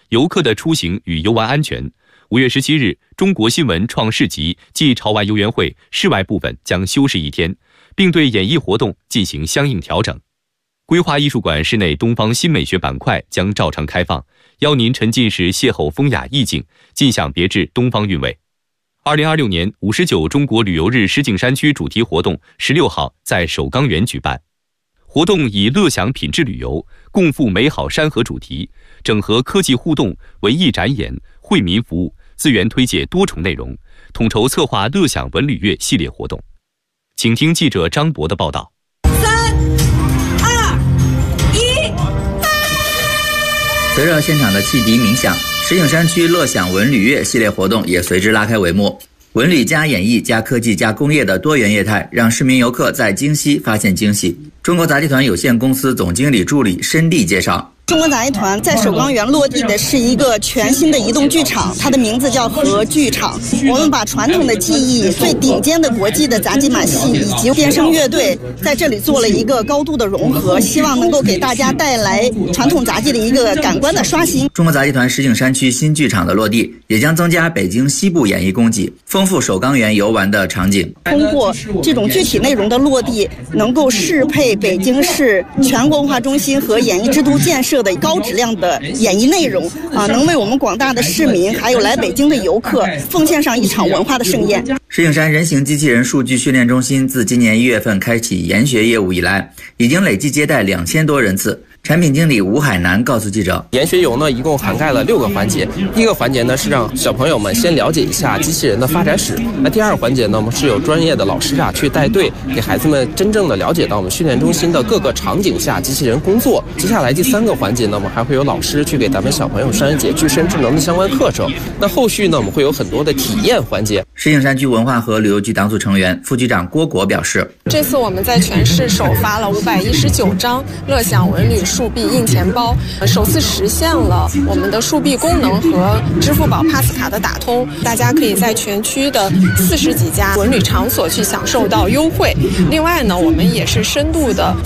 游客的出行与游玩安全。5月17日，中国新闻创世纪暨潮玩游园会室外部分将休市1天，并对演艺活动进行相应调整。规划艺术馆室内东方新美学板块将照常开放，邀您沉浸式邂逅风雅意境，尽享别致东方韵味。2026年59中国旅游日石景山区主题活动16号在首钢园举办。活动以乐享品质旅游、共赴美好山河主题，整合科技互动、文艺展演、惠民服务、资源推介多重内容，统筹策划乐享文旅月系列活动。请听记者张博的报道。 3、2、1。 随着现场的汽笛鸣响，石景山区乐享文旅月系列活动也随之拉开帷幕。文旅加演艺加科技加工业的多元业态，让市民游客在京西发现惊喜。中国杂技团有限公司总经理助理申地介绍。 中国杂技团在首钢园落地的是一个全新的移动剧场，它的名字叫和剧场。我们把传统的技艺、最顶尖的国际的杂技马戏以及电声乐队在这里做了一个高度的融合，希望能够给大家带来传统杂技的一个感官的刷新。 中国杂技团石景山区新剧场的落地，也将增加北京西部演艺供给，丰富首钢园游玩的场景。 通过这种具体内容的落地，能够适配北京市全国文化中心和演艺之都建设的高质量的演艺内容能为我们广大的市民还有来北京的游客奉献上一场文化的盛宴。 石景山人形机器人数据训练中心自今年1月份开启研学业务以来，已经累计接待2000多人次。产品经理吴海南告诉记者， 研学游呢一共涵盖了6个环节。第一个环节呢是让小朋友们先了解一下机器人的发展史。那第二个环节呢，我们是有专业的老师去带队，给孩子们真正的了解到我们训练中心的各个场景下机器人工作。接下来第3个环节呢，我们还会有老师去给咱们小朋友上一节具身智能的相关课程。那后续呢，我们会有很多的体验环节。 石景山区文化和旅游局党组成员、副局长郭国表示， 这次我们在全市首发了519张乐享文旅数币硬钱包，首次实现了我们的数币功能和支付宝 Pass 卡的打通，大家可以在全区的40几家文旅场所去享受到优惠。另外呢，我们也是深度的